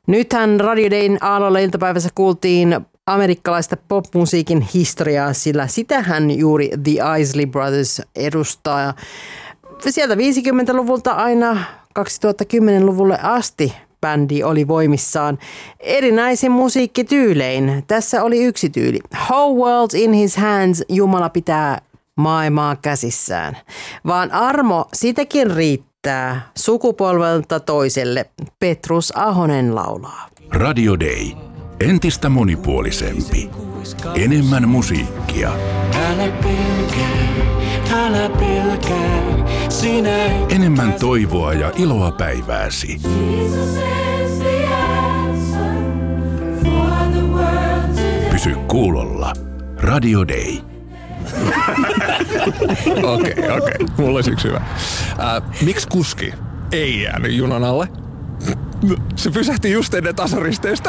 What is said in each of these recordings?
Nythän Radio Dayn aallolla iltapäivässä kuultiin amerikkalaista popmusiikin historiaa, sillä sitähän juuri The Isley Brothers edustaa. Sieltä 50-luvulta aina 2010-luvulle asti bändi oli voimissaan erinäisin musiikkityylein. Tässä oli yksi tyyli. Whole world in his hands, Jumala pitää maailmaa käsissään. Vaan armo sitäkin riittää sukupolvelta toiselle. Petrus Ahonen laulaa. Radio Day. Entistä monipuolisempi. Enemmän musiikkia. Älä pelkää, Enemmän toivoa ja iloa päivääsi. Pysy kuulolla. Radio Day. Okei. Mulla olisi yksi hyvä. Miksi kuski ei jäänyt junan alle? Se pysähti just ennen tasoristeystä.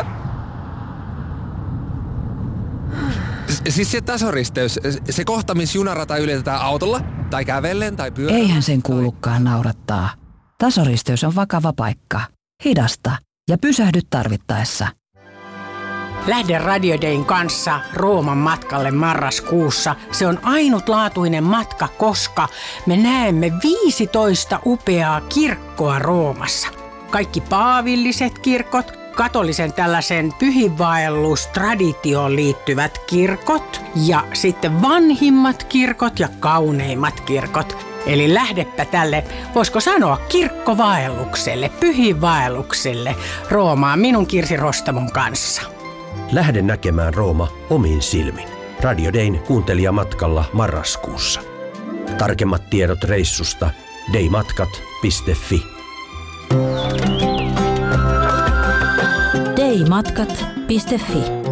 Siis se tasoristeys, se kohta, missä junarata ylitetään autolla, tai kävellen, tai pyörällä. Eihän sen kuulukaan naurattaa. Tasoristeys on vakava paikka. Hidasta ja pysähdy tarvittaessa. Lähde Radio Dayn kanssa Rooman matkalle marraskuussa. Se on ainutlaatuinen matka, koska me näemme 15 upeaa kirkkoa Roomassa. Kaikki paavilliset kirkot, katolisen tällaisen pyhinvaellustraditioon liittyvät kirkot ja sitten vanhimmat kirkot ja kauneimmat kirkot. Eli lähdepä tälle, voisiko sanoa kirkkovaellukselle, pyhinvaellukselle Roomaan minun Kirsi Rostamon kanssa. Lähde näkemään Rooma omin silmin. Radio Dayn kuuntelijamatkalla marraskuussa. Tarkemmat tiedot reissusta daymatkat.fi. daymatkat.fi